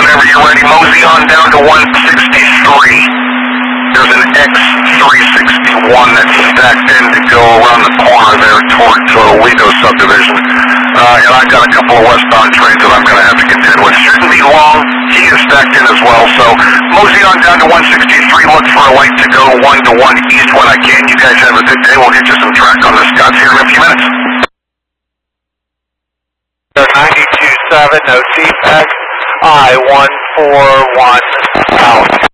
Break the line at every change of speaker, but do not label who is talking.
whenever you're ready. Mosey on down to 163. There's an X361 that's stacked in to go around the corner there towards Lido subdivision. And I've got a couple of westbound trains that I'm going to have to contend with. Shouldn't be long. He is stacked in as well. So mosey on down to 163. Look for a light to go 1 to 1 east when I can. You guys have a good day. We'll get you some track on the Scots here in a few minutes.
92.7, no defect. I-141 out.